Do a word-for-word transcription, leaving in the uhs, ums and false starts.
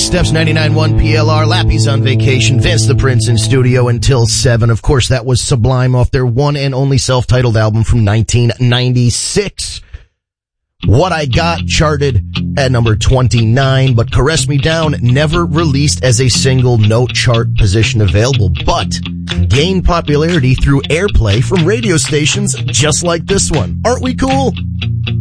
Steps ninety-nine point one P L R. Lappy's on vacation. Vince the Prince in studio until seven. Of course, that was Sublime off their one and only self-titled album from nineteen ninety-six. What I Got charted at number twenty-nine, but Caress Me Down never released as a single, no chart position available, but gained popularity through airplay from radio stations just like this one. Aren't we cool?